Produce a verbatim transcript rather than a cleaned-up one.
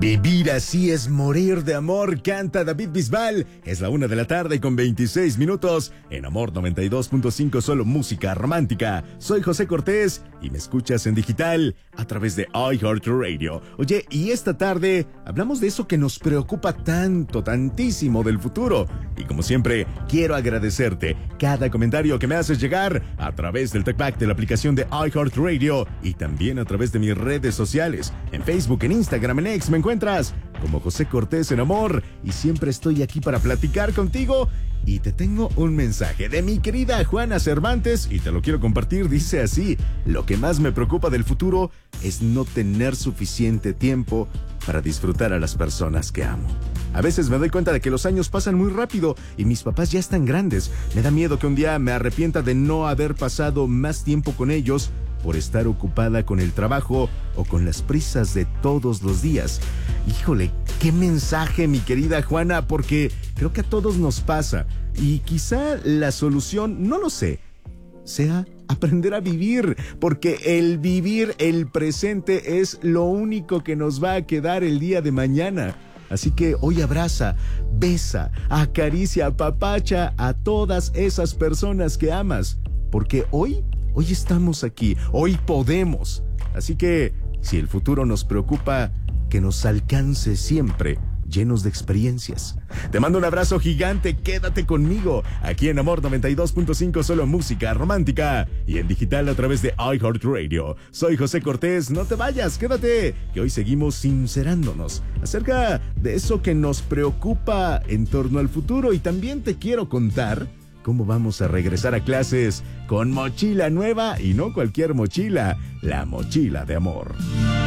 Vivir así es morir de amor, canta David Bisbal. Es la una de la tarde con veintiséis minutos. En Amor noventa y dos punto cinco, solo música romántica. Soy José Cortés y me escuchas en digital a través de iHeartRadio. Oye, y esta tarde hablamos de eso que nos preocupa tanto, tantísimo del futuro. Y como siempre, quiero agradecerte cada comentario que me haces llegar a través del TalkBack de la aplicación de iHeartRadio y también a través de mis redes sociales. En Facebook, en Instagram, en X me encuentras como José Cortés en Amor y siempre estoy aquí para platicar contigo. Y te tengo un mensaje de mi querida Juana Cervantes y te lo quiero compartir. Dice así: lo que más me preocupa del futuro es no tener suficiente tiempo para disfrutar a las personas que amo. A veces me doy cuenta de que los años pasan muy rápido y mis papás ya están grandes. Me da miedo que un día me arrepienta de no haber pasado más tiempo con ellos por estar ocupada con el trabajo o con las prisas de todos los días. Híjole, qué mensaje, mi querida Juana, porque creo que a todos nos pasa. Y quizá la solución, no lo sé, sea aprender a vivir, porque el vivir el presente es lo único que nos va a quedar el día de mañana. Así que hoy abraza, besa, acaricia, apapacha a todas esas personas que amas, porque hoy Hoy estamos aquí, hoy podemos. Así que, si el futuro nos preocupa, que nos alcance siempre llenos de experiencias. Te mando un abrazo gigante, quédate conmigo, aquí en Amor noventa y dos punto cinco, solo música romántica, y en digital a través de iHeartRadio. Soy José Cortés, no te vayas, quédate, que hoy seguimos sincerándonos acerca de eso que nos preocupa en torno al futuro, y también te quiero contar cómo vamos a regresar a clases con mochila nueva y no cualquier mochila, la mochila de amor.